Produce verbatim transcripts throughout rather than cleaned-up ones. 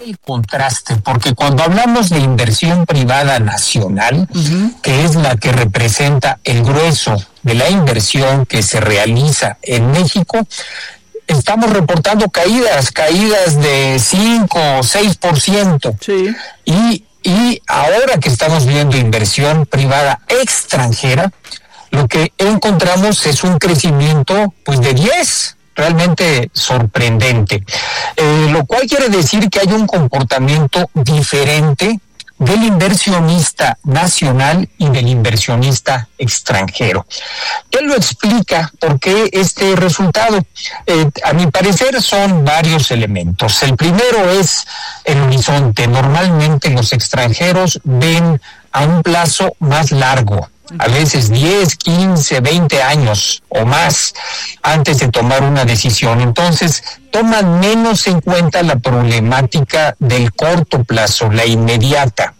el contraste, porque cuando hablamos de inversión privada nacional, uh-huh. que es la que representa el grueso de la inversión que se realiza en México, estamos reportando caídas, caídas de cinco o seis por ciento. Sí. Y, y ahora que estamos viendo inversión privada extranjera, lo que encontramos es un crecimiento pues de diez, realmente sorprendente, eh, lo cual quiere decir que hay un comportamiento diferente del inversionista nacional y del inversionista extranjero. ¿Qué lo explica? ¿Por qué este resultado? Eh, a mi parecer son varios elementos. El primero es el horizonte. Normalmente los extranjeros ven a un plazo más largo, a veces diez, quince, veinte años o más antes de tomar una decisión. Entonces, toman menos en cuenta la problemática del corto plazo, la inmediata.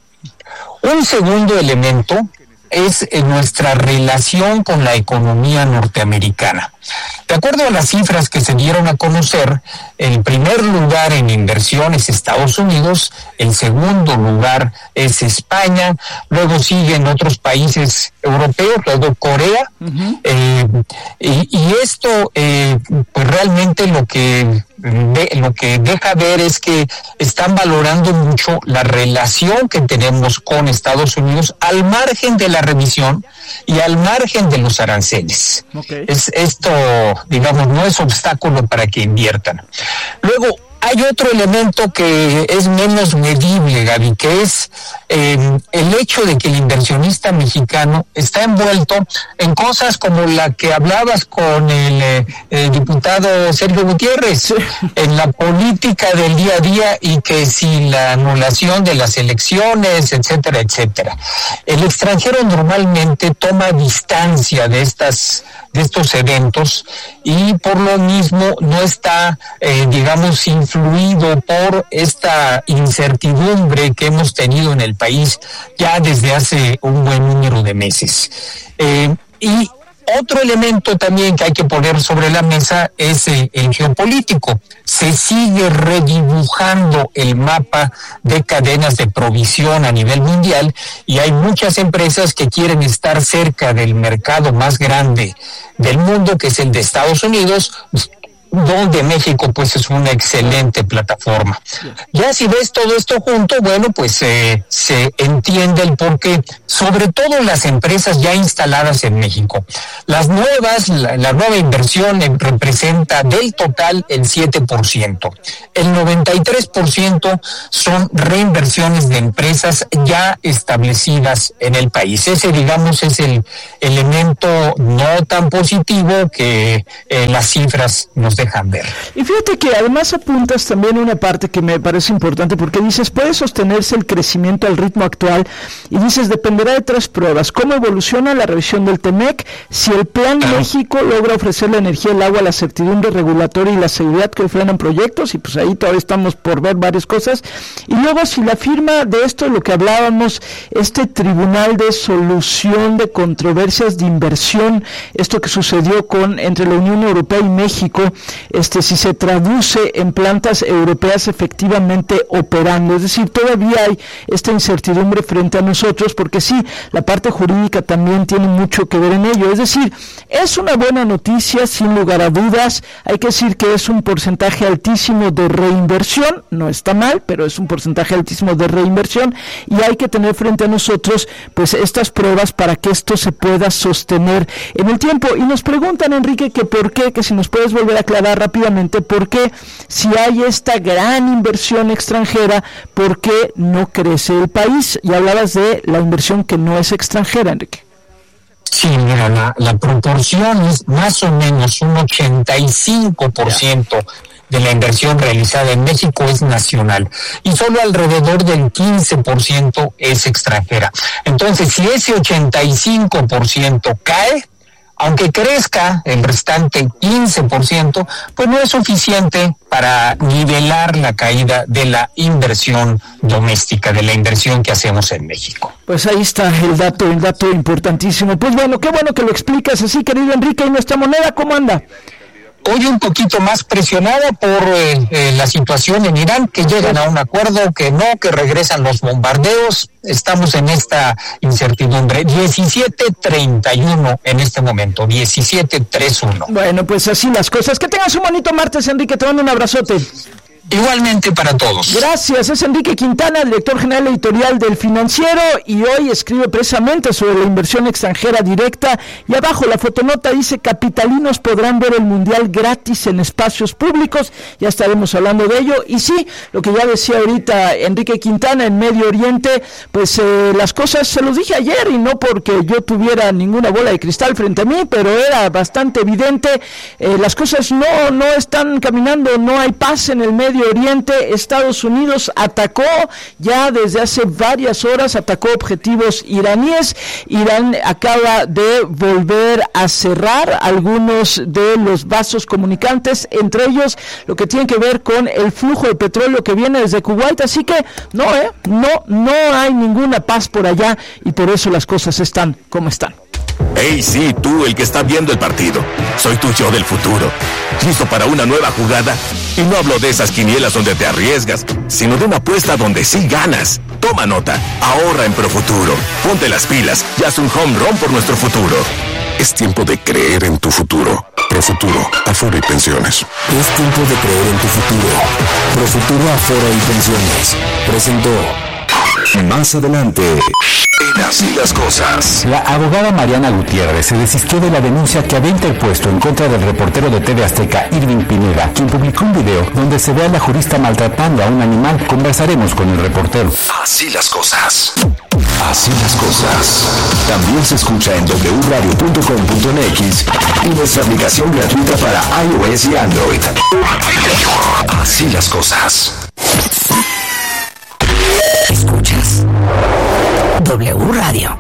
Un segundo elemento es nuestra relación con la economía norteamericana. De acuerdo a las cifras que se dieron a conocer, el primer lugar en inversión es Estados Unidos, el segundo lugar es España, luego siguen otros países europeos, luego Corea, uh-huh. eh, y, y esto eh, pues realmente lo que de, lo que deja ver es que están valorando mucho la relación que tenemos con Estados Unidos al margen de la revisión y al margen de los aranceles. Okay. Es esto, digamos, no es obstáculo para que inviertan. Luego, hay otro elemento que es menos medible, Gaby, que es eh, el hecho de que el inversionista mexicano está envuelto en cosas como la que hablabas con el, eh, el diputado Sergio Gutiérrez, sí. en la política del día a día, y que si la anulación de las elecciones, etcétera, etcétera. El extranjero normalmente toma distancia de estas de estos eventos y por lo mismo no está, eh, digamos, influido por esta incertidumbre que hemos tenido en el país ya desde hace un buen número de meses. Eh, y otro elemento también que hay que poner sobre la mesa es el, el geopolítico. Se sigue redibujando el mapa de cadenas de provisión a nivel mundial y hay muchas empresas que quieren estar cerca del mercado más grande del mundo, que es el de Estados Unidos, donde México pues es una excelente plataforma. Ya si ves todo esto junto, bueno, pues eh, se entiende el porqué, sobre todo las empresas ya instaladas en México. Las nuevas, la, la nueva inversión eh, representa del total el siete por ciento. El noventa y tres por ciento son reinversiones de empresas ya establecidas en el país. Ese, digamos, es el elemento no tan positivo que eh, las cifras nos dejan ver. Y fíjate que además apuntas también una parte que me parece importante, porque dices, puede sostenerse el crecimiento al ritmo actual, y dices, dependerá de tres pruebas: cómo evoluciona la revisión del TEMEC, si el Plan ah. México logra ofrecer la energía, el agua, la certidumbre regulatoria y la seguridad que frenan proyectos, y pues ahí todavía estamos por ver varias cosas, y luego si la firma de esto, lo que hablábamos, este Tribunal de Solución de Controversias de Inversión, esto que sucedió con entre la Unión Europea y México, este si se traduce en plantas europeas efectivamente operando. Es decir, todavía hay esta incertidumbre frente a nosotros, porque sí, la parte jurídica también tiene mucho que ver en ello. Es decir, es una buena noticia, sin lugar a dudas. Hay que decir que es un porcentaje altísimo de reinversión, no está mal, pero es un porcentaje altísimo de reinversión, y hay que tener frente a nosotros pues estas pruebas para que esto se pueda sostener en el tiempo. Y nos preguntan, Enrique, que por qué, que si nos puedes volver a aclarar rápidamente por qué, si hay esta gran inversión extranjera, por qué no crece el país. Y hablabas de la inversión que no es extranjera, Enrique. Sí, mira, la, la proporción es más o menos un ochenta y cinco por ciento de la inversión realizada en México es nacional y solo alrededor del quince por ciento es extranjera. Entonces, si ese ochenta y cinco por ciento cae, aunque crezca el restante quince por ciento, pues no es suficiente para nivelar la caída de la inversión doméstica, de la inversión que hacemos en México. Pues ahí está el dato, el dato importantísimo. Pues bueno, qué bueno que lo explicas así, querido Enrique. ¿Y nuestra moneda cómo anda? hoy un poquito más presionada por eh, eh, la situación en Irán, que llegan a un acuerdo, que no, que regresan los bombardeos. Estamos en esta incertidumbre. diecisiete treinta y uno en este momento, diecisiete treinta y uno. Bueno, pues así las cosas. Que tengas un bonito martes, Enrique, te mando un abrazote. Igualmente para todos. Gracias, es Enrique Quintana, director general editorial del Financiero, y hoy escribe precisamente sobre la inversión extranjera directa, y abajo la fotonota dice: capitalinos podrán ver el Mundial gratis en espacios públicos. Ya estaremos hablando de ello. Y sí, lo que ya decía ahorita Enrique Quintana, en Medio Oriente, pues eh, las cosas, se los dije ayer, y no porque yo tuviera ninguna bola de cristal frente a mí, pero era bastante evidente, eh, las cosas no, no están caminando, no hay paz en el Medio Oriente. Estados Unidos atacó ya desde hace varias horas, atacó objetivos iraníes. Irán acaba de volver a cerrar algunos de los vasos comunicantes, entre ellos lo que tiene que ver con el flujo de petróleo que viene desde Kuwait. Así que no, eh, no, no hay ninguna paz por allá, y por eso las cosas están como están. Hey, sí, tú, el que está viendo el partido. Soy tu yo del futuro. ¿Listo para una nueva jugada? Y no hablo de esas quinielas donde te arriesgas, sino de una apuesta donde sí ganas. Toma nota, ahorra en Profuturo. Ponte las pilas y haz un home run por nuestro futuro. Es tiempo de creer en tu futuro. Profuturo, Afore y Pensiones. Es tiempo de creer en tu futuro. Profuturo, Afore y Pensiones presentó. Más adelante, en Así las Cosas. La abogada Mariana Gutiérrez se desistió de la denuncia que había interpuesto en contra del reportero de T V Azteca, Irving Pineda, quien publicó un video donde se ve a la jurista maltratando a un animal. Conversaremos con el reportero. Así las cosas. Así las cosas. También se escucha en doble u radio punto com punto m x y nuestra aplicación gratuita para iOS y Android. Así las cosas. Escuchas W Radio.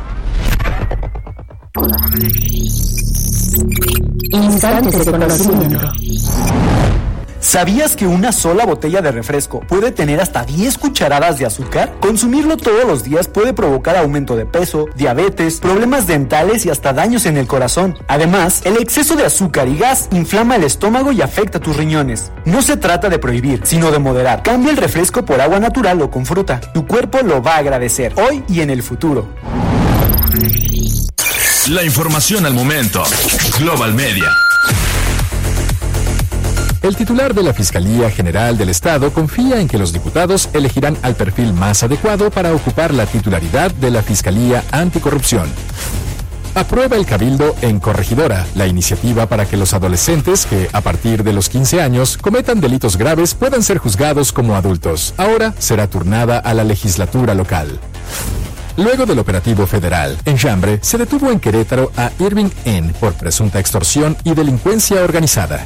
Instantes de conocimiento. ¿Sabías que una sola botella de refresco puede tener hasta diez cucharadas de azúcar? Consumirlo todos los días puede provocar aumento de peso, diabetes, problemas dentales y hasta daños en el corazón. Además, el exceso de azúcar y gas inflama el estómago y afecta tus riñones. No se trata de prohibir, sino de moderar. Cambia el refresco por agua natural o con fruta. Tu cuerpo lo va a agradecer, hoy y en el futuro. La información al momento. Global Media. El titular de la Fiscalía General del Estado confía en que los diputados elegirán al perfil más adecuado para ocupar la titularidad de la Fiscalía Anticorrupción. Aprueba el Cabildo en Corregidora la iniciativa para que los adolescentes que, a partir de los quince años, cometan delitos graves puedan ser juzgados como adultos. Ahora será turnada a la legislatura local. Luego del operativo federal, Enjambre se detuvo en Querétaro a Irving N. por presunta extorsión y delincuencia organizada.